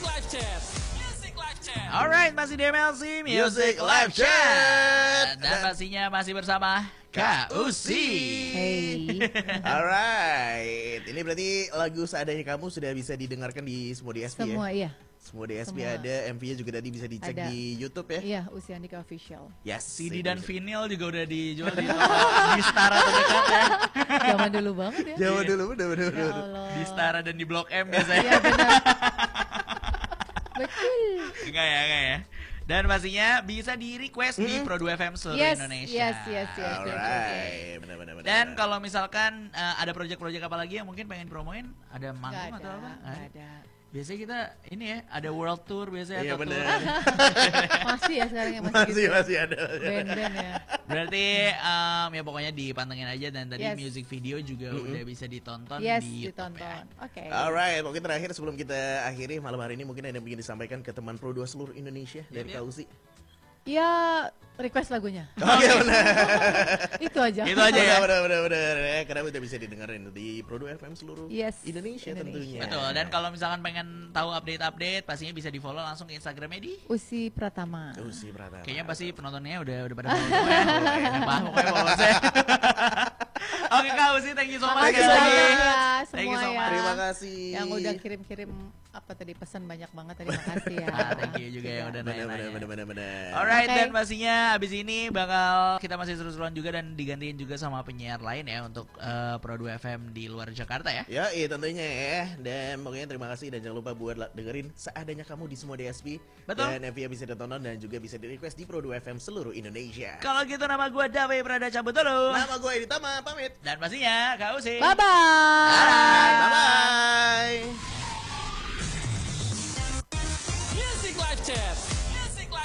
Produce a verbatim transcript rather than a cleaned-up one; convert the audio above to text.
Live Chat. Music Live Chat. Alright, masih di M L C Music Live Chat. Dan pastinya masih bersama Kak Usi. Hey. Alright, ini berarti lagu Seadanya Kamu sudah bisa didengarkan di semua D S P Semua ya? iya. Semua D S P Semua. ada, M V-nya juga tadi bisa dicek Ada. di YouTube ya? Iya, Usi Andika Official. Yes. C D itu dan bisa. vinyl juga udah dijual di toko di Setara terdekat ya. Zaman dulu banget ya. Jawa dulu, udah, udah, Ya udah. Allah. Di Setara dan di Blok M biasanya. Iya benar. Betul. Enggak ya, enggak ya. Dan pastinya bisa di request di Pro dua F M seluruh Yes, Indonesia. yes, yes, yes. Alright, benar-benar. Dan kalau misalkan uh, ada project-project apa lagi yang mungkin pengen promoin, ada Nggak manggung ada, atau apa? nggak ada. Biasanya kita ini ya, ada world tour biasanya Iya, atau bener. tour. Masih ya sekarang yang masih, masih gitu. masih ada. Band-band ya. Berarti um, ya pokoknya dipantengin aja, dan tadi Yes. music video juga udah bisa ditonton Yes, di YouTube ditonton. ya. Oke. Alright, mungkin terakhir sebelum kita akhiri malam hari ini, mungkin ada yang ingin disampaikan ke teman Pro dua seluruh Indonesia dari Iya, iya. Kak Usi. Ya, request lagunya. Oke, benar. Itu aja. Itu aja ya. Benar, benar, benar, ya. Karena udah bisa didengerin di Pro dua F M seluruh Yes, Indonesia, tentunya. Indonesia. Betul, dan kalau misalkan pengen tahu update-update, pastinya bisa di follow langsung ke Instagramnya di. Usi Pratama. Usi Pratama. Kayaknya pasti penontonnya udah udah pada follow semua ya. Bah, pokoknya follow saya. Oke Kak Usi, thank you so much. Thank you Makasih so sekali banyak lagi. ya Thank you semua so ya. much. Terima kasih. Yang udah kirim-kirim apa tadi pesan banyak banget, terima kasih ya. Ah, thank you juga yang udah Benar, benar, nanya-nanya. benar, benar, benar. Alright, Oke. dan pastinya abis ini bakal kita masih seru-seruan juga dan digantiin juga sama penyiar lain ya untuk eh, Pro dua F M di luar Jakarta ya. Ya, iya tentunya ya. Dan pokoknya terima kasih dan jangan lupa buat la- dengerin Seadanya Kamu di semua D S P. Betul. Dan M V bisa ditonton dan juga bisa di request di Pro dua F M seluruh Indonesia. Kalau gitu nama gue Dave Prada cabut dulu. Nama gue Edi Tama, pamit. Dan pastinya Kak Usi. Bye bye. Bye bye. Music Live Chat.